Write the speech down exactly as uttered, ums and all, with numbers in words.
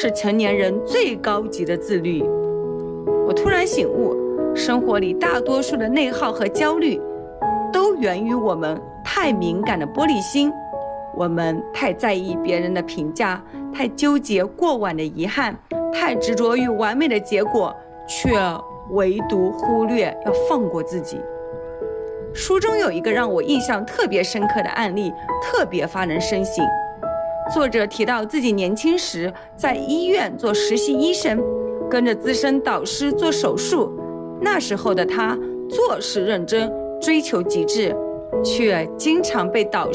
是成年人最高级的自律。我突然醒悟，生活里大多数的内耗和焦虑都源于我们太敏感的玻璃心，我们太在意别人的评价，太纠结过往的遗憾，太执着于完美的结果，却唯独忽略要放过自己。书中有一个让我印象特别深刻的案例，特别发人深省。作者提到自己年轻时在医院做实习医生，跟着资深导师做手术，那时候的他做事认真，追求极致，却经常被导